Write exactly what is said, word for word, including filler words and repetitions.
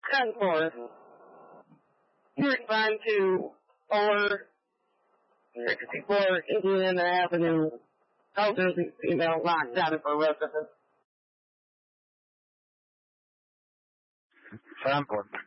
ten four. thirty-five to four sixty-four Indiana Avenue. Elderly female locked down for residence. ten four.